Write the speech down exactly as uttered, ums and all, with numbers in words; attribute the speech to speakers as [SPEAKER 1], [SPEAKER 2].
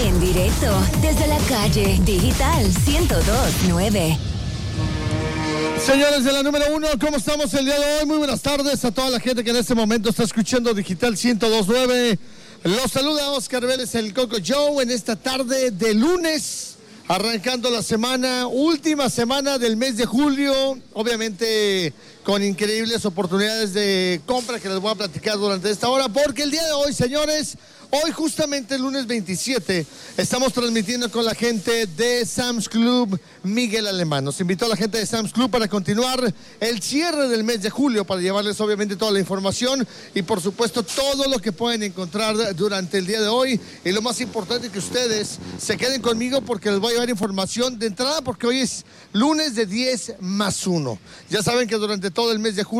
[SPEAKER 1] En directo desde la calle Digital ciento dos punto nueve.
[SPEAKER 2] Señores de la número uno, ¿cómo estamos el día de hoy? Muy buenas tardes a toda la gente que en este momento está escuchando Digital ciento dos punto nueve. Los saluda Oscar Vélez, el Coco Joe, en esta tarde de lunes, arrancando la semana, última semana del mes de julio, obviamente con increíbles oportunidades de compra que les voy a platicar durante esta hora, porque el día de hoy, señores, hoy justamente el lunes veintisiete, estamos transmitiendo con la gente de Sam's Club Miguel Alemán. Nos invitó a la gente de Sam's Club para continuar el cierre del mes de julio, para llevarles obviamente toda la información y por supuesto todo lo que pueden encontrar durante el día de hoy. Y lo más importante es que ustedes se queden conmigo porque les voy a llevar información de entrada, porque hoy es lunes de diez más uno. Ya saben que durante todo el mes de julio